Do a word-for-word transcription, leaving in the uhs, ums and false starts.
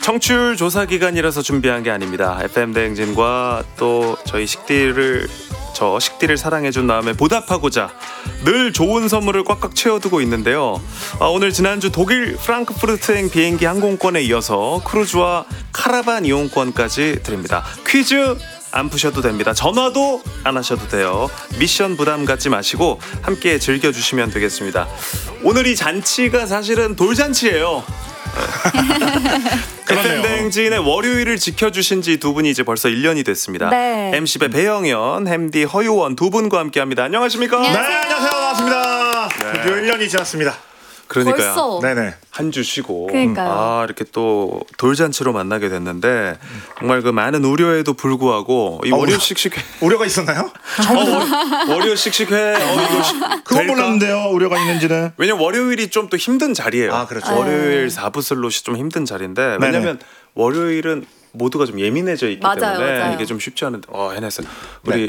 청취율 조사 기간이라서 준비한 게 아닙니다. 에프엠 대행진과 또 저희 식디를 저 식디를 사랑해준 다음에 보답하고자 늘 좋은 선물을 꽉꽉 채워두고 있는데요. 아, 오늘 지난주 독일 프랑크푸르트행 비행기 항공권에 이어서 크루즈와 카라반 이용권까지 드립니다. 퀴즈 안 푸셔도 됩니다. 전화도 안 하셔도 돼요. 미션 부담 갖지 마시고 함께 즐겨주시면 되겠습니다. 오늘 이 잔치가 사실은 돌잔치예요. 에프엠 대행진의 월요일을 지켜주신 지 두 분이 이제 벌써 일 년이 됐습니다. 네. 엠씨의 배영현, 햄디 허유원 두 분과 함께합니다. 안녕하십니까? 네, 안녕하세요. 반갑습니다. 네. 드디어 일 년이 지났습니다. 그러니까요. 벌써. 네네. 한 주 쉬고 그러니까요. 아 이렇게 또 돌잔치로 만나게 됐는데 정말 그 많은 우려에도 불구하고 이 어, 월요 우려- 씩씩회 우려가 있었나요? 어, 월요 씩씩회 어, 이거 시- 그건 될까? 몰랐는데요. 우려가 있는지는. 왜냐면 월요일이 좀 또 힘든 자리예요. 아, 그렇죠. 월요일 사 부 슬롯이 좀 힘든 자리인데 왜냐면 월요일은 모두가 좀 예민해져 있기 맞아요, 때문에 맞아요. 이게 좀 쉽지 않은데 어 해냈어요. 우리